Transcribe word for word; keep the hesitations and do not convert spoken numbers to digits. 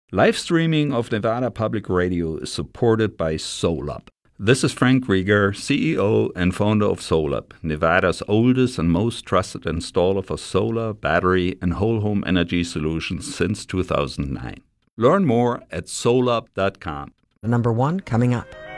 Live streaming of Nevada Public Radio is supported by SolUp. This is Frank Rieger, C E O and founder of SolUp, Nevada's oldest and most trusted installer for solar, battery, and whole home energy solutions since two thousand nine. Learn more at solup dot com. Number one coming up.